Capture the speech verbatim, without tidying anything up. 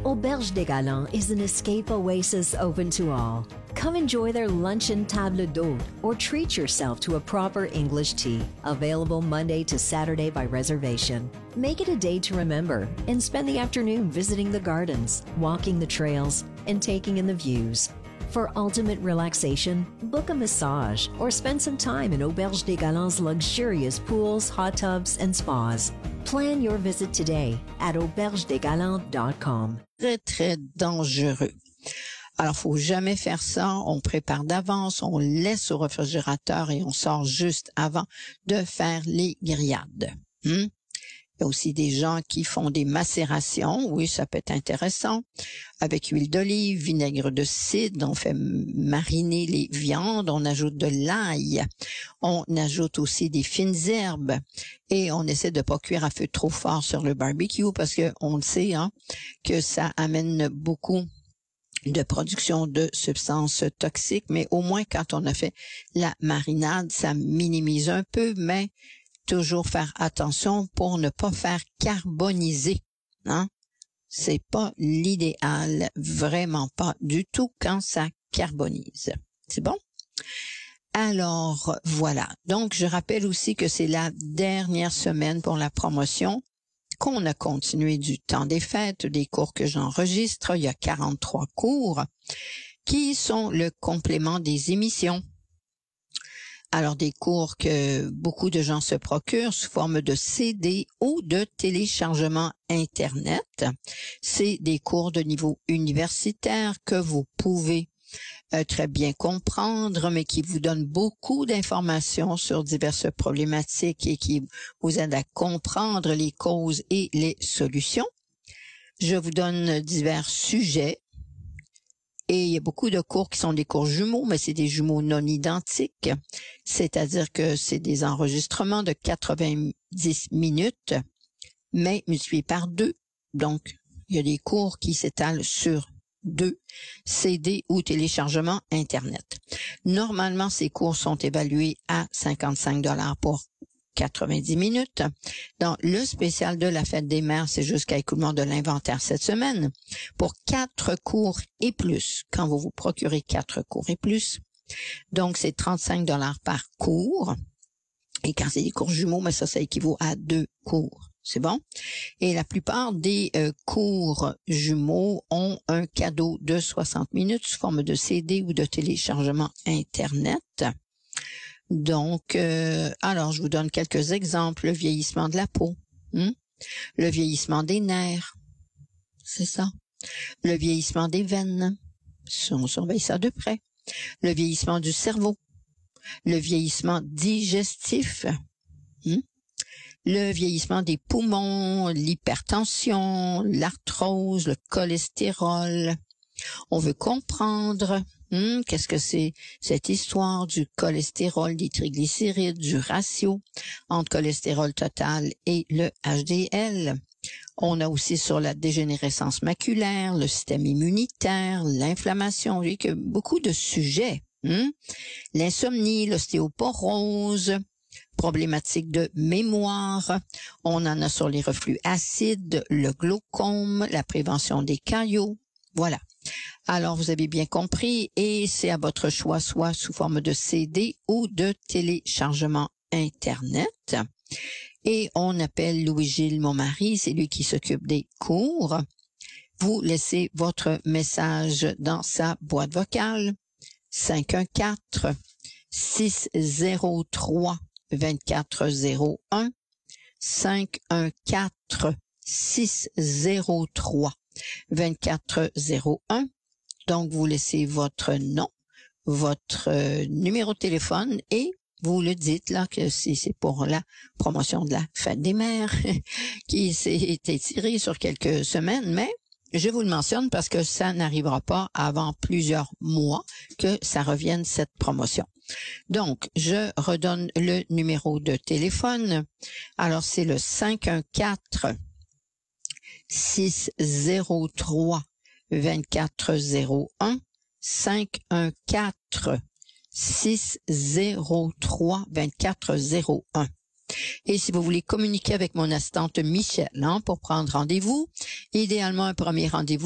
Auberge des Galants is an escape oasis open to all. Come enjoy their luncheon table d'hôte or treat yourself to a proper English tea, available Monday to Saturday by reservation. Make it a day to remember and spend the afternoon visiting the gardens, walking the trails, and taking in the views. For ultimate relaxation, book a massage or spend some time in Auberge des Galants' luxurious pools, hot tubs, and spas. Plan your visit today at auberge des galants dot com. Très, très dangereux. Alors, faut jamais faire ça. On prépare d'avance, on laisse au réfrigérateur et on sort juste avant de faire les grillades. Hmm? Il y a aussi des gens qui font des macérations. Oui, ça peut être intéressant. Avec huile d'olive, vinaigre de cidre, on fait mariner les viandes, on ajoute de l'ail, on ajoute aussi des fines herbes et on essaie de pas cuire à feu trop fort sur le barbecue parce que on le sait, hein, que ça amène beaucoup de production de substances toxiques, mais au moins quand on a fait la marinade, ça minimise un peu, mais toujours faire attention pour ne pas faire carboniser, hein. C'est pas l'idéal, vraiment pas du tout quand ça carbonise. C'est bon? Alors, voilà. Donc, je rappelle aussi que c'est la dernière semaine pour la promotion, qu'on a continué du temps des fêtes, des cours que j'enregistre. Il y a quarante-trois cours qui sont le complément des émissions. Alors, des cours que beaucoup de gens se procurent sous forme de C D ou de téléchargement Internet. C'est des cours de niveau universitaire que vous pouvez euh, très bien comprendre, mais qui vous donnent beaucoup d'informations sur diverses problématiques et qui vous aident à comprendre les causes et les solutions. Je vous donne divers sujets. Et il y a beaucoup de cours qui sont des cours jumeaux, mais c'est des jumeaux non identiques. C'est-à-dire que c'est des enregistrements de quatre-vingt-dix minutes, mais multipliés par deux. Donc, il y a des cours qui s'étalent sur deux C D ou téléchargement Internet. Normalement, ces cours sont évalués à cinquante-cinq dollars pour quatre-vingt-dix minutes. Dans le spécial de la fête des mères, c'est jusqu'à écoulement de l'inventaire cette semaine. Pour quatre cours et plus, quand vous vous procurez quatre cours et plus, donc c'est trente-cinq dollars par cours. Et quand c'est des cours jumeaux, mais ça, ça équivaut à deux cours. C'est bon? Et la plupart des euh, cours jumeaux ont un cadeau de soixante minutes sous forme de C D ou de téléchargement Internet. Donc, euh, alors, je vous donne quelques exemples. Le vieillissement de la peau, hein? Le vieillissement des nerfs, c'est ça. Le vieillissement des veines, on surveille ça de près. Le vieillissement du cerveau, le vieillissement digestif, hein? Le vieillissement des poumons, l'hypertension, l'arthrose, le cholestérol. On veut comprendre hum, qu'est-ce que c'est cette histoire du cholestérol, des triglycérides, du ratio entre cholestérol total et le H D L. On a aussi sur la dégénérescence maculaire, le système immunitaire, l'inflammation, vous voyez que beaucoup de sujets. Hum? L'insomnie, l'ostéoporose, problématiques de mémoire. On en a sur les reflux acides, le glaucome, la prévention des caillots. Voilà. Alors, vous avez bien compris et c'est à votre choix, soit sous forme de C D ou de téléchargement Internet. Et on appelle Louis-Gilles, mon mari, c'est lui qui s'occupe des cours. Vous laissez votre message dans sa boîte vocale cinq un quatre, six zéro trois, deux quatre zéro un, cinq un quatre, six zéro trois, deux quatre zéro un. Donc, vous laissez votre nom, votre euh, numéro de téléphone et vous le dites là que c'est, c'est pour la promotion de la fête des mères qui s'est étirée sur quelques semaines, mais je vous le mentionne parce que ça n'arrivera pas avant plusieurs mois que ça revienne cette promotion. Donc, je redonne le numéro de téléphone. Alors, c'est le cinq un quatre, six zéro trois, deux quatre zéro un, cinq un quatre, six zéro trois, deux quatre zéro un. Et si vous voulez communiquer avec mon assistante Michel, hein, pour prendre rendez-vous, idéalement un premier rendez-vous